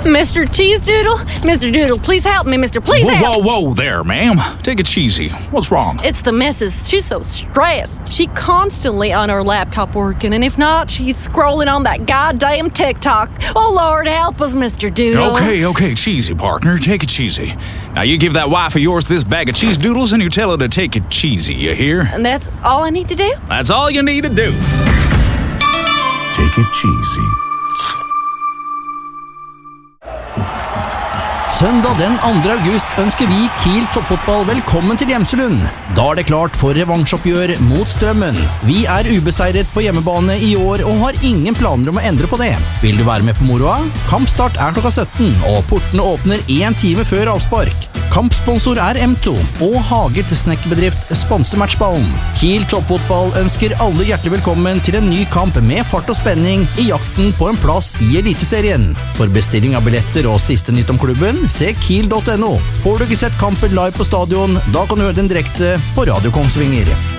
Mr. Cheese Doodle? Mr. Doodle, please help me, Mr. Please help. Whoa there, ma'am. Take it easy. What's wrong? It's the missus. She's so stressed. She constantly on her laptop working, and if not, she's scrolling on that goddamn TikTok. Oh, Lord, help us, Mr. Doodle. Okay, cheesy, partner. Take it cheesy. Now, you give that wife of yours this bag of cheese doodles, and you tell her to take it cheesy, you hear? And that's all I need to do? That's all you need to do. Take it cheesy. Søndag den 2. august ønsker vi Kiel Toppfotball velkommen til Gjemselund. Da det klart for revansjoppgjør mot Strømmen. Vi ubeseiret på hjemmebane i år og har ingen planer om å endre på det. Vil du være med på moroa? Kampstart klokka 17, og portene åpner 1 time før avspark. Kampsponsor M2, og Haget snekkerbedrift sponser matchballen. Kiel Toppfotball ønsker alle hjertelig velkommen til en ny kamp med fart og spenning i jakten på en plass i Eliteserien. For bestilling av billetter og siste nytt om klubben, se kiel.no. Får du ikke sett kampen live på stadion, da kan du høre den direkte på Radio Kongsvinger.